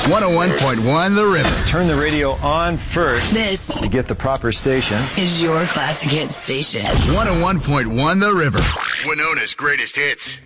101.1 The River. Turn the radio on first. This to get the proper station. Is your classic hit station. 101.1 The River. Winona's greatest hits.